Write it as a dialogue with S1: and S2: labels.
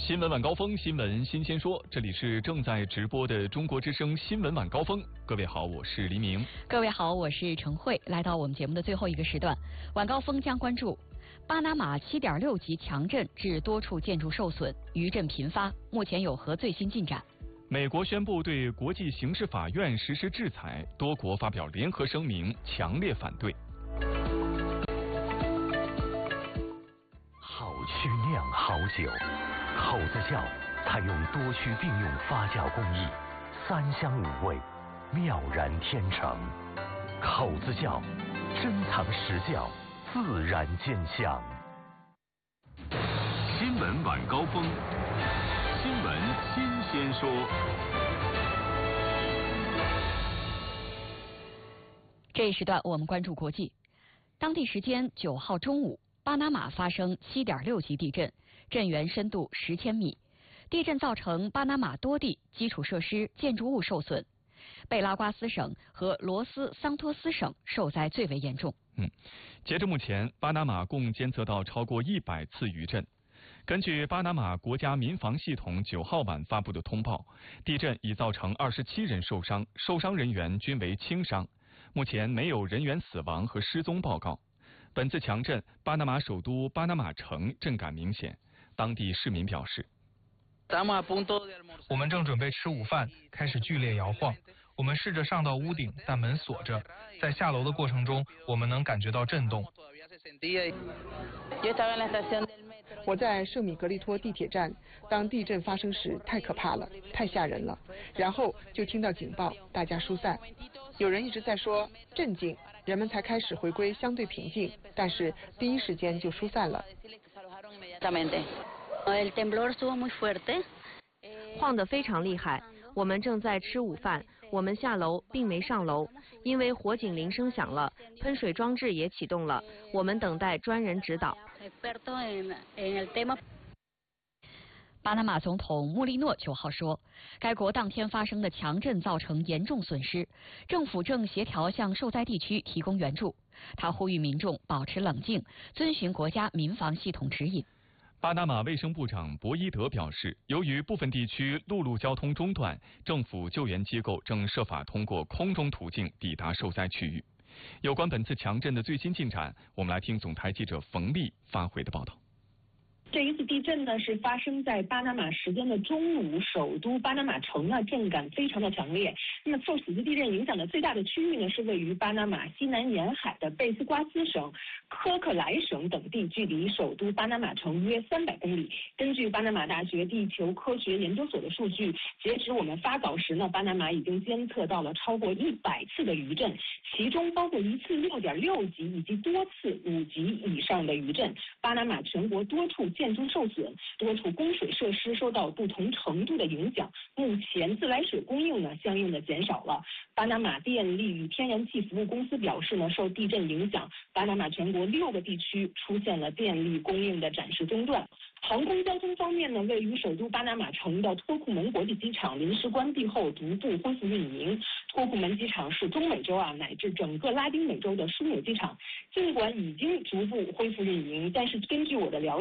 S1: 新闻晚高峰，新闻新鲜说，这里是正在直播的中国之声新闻晚高峰。各位好，我是黎明。
S2: 各位好，我是程慧。来到我们节目的最后一个时段，晚高峰将关注巴拿马7.6级强震致多处建筑受损，余震频发，目前有何最新进展？
S1: 美国宣布对国际刑事法院实施制裁，多国发表联合声明，强烈反对。
S3: 好曲酿好酒，口子窖采用多区并用发酵工艺，3香5味，妙然天成。口子窖珍藏实窖，自然见香。
S4: 新闻晚高峰，新闻新鲜说。
S2: 这一时段我们关注国际。当地时间9号中午，巴拿马发生7.6级地震，震源深度10千米。地震造成巴拿马多地基础设施、建筑物受损，贝拉瓜斯省和罗斯桑托斯省受灾最为严重。
S1: 截至目前，巴拿马共监测到超过100次余震。根据巴拿马国家民防系统9号晚发布的通报，地震已造成27人受伤，受伤人员均为轻伤，目前没有人员死亡和失踪报告。本次强震，巴拿马首都巴拿马城震感明显。当地市民表示，
S5: 我们正准备吃午饭，开始剧烈摇晃。我们试着上到屋顶，但门锁着。在下楼的过程中，我们能感觉到震动。
S6: 我在圣米格利托地铁站，当地震发生时太可怕了，太吓人了。然后就听到警报，大家疏散。有人一直在说镇静，人们才开始回归相对平静，但是第一时间就疏散了。
S7: 晃得非常厉害，我们正在吃午饭，我们下楼并没上楼，因为火警铃声响了，喷水装置也启动了，我们等待专人指导。
S2: 巴拿马总统穆利诺9号说，该国当天发生的强震造成严重损失，政府正协调向受灾地区提供援助。他呼吁民众保持冷静，遵循国家民防系统指引。
S1: 巴拿马卫生部长博伊德表示，由于部分地区陆路交通中断，政府救援机构正设法通过空中途径抵达受灾区域。有关本次强震的最新进展，我们来听总台记者冯丽发回的报道。
S8: 这一次地震呢是发生在巴拿马时间的中午，首都巴拿马城呢震感非常的强烈。那么受此次地震影响的最大的区域呢是位于巴拿马西南沿海的贝斯瓜斯省、科克莱省等地，距离首都巴拿马城约300公里。根据巴拿马大学地球科学研究所的数据，截止我们发稿时呢，巴拿马已经监测到了超过100次的余震，其中包括一次6.6级以及多次5级以上的余震。巴拿马全国多处建筑受损，多处供水设施受到不同程度的影响。目前自来水供应呢相应的减少了。巴拿马电力与天然气服务公司表示呢，受地震影响，巴拿马全国6个地区出现了电力供应的暂时中断。航空交通方面呢，位于首都巴拿马城的托库门国际机场临时关闭后逐步恢复运营。托库门机场是中美洲乃至整个拉丁美洲的枢纽机场，尽管已经逐步恢复运营，但是根据我的了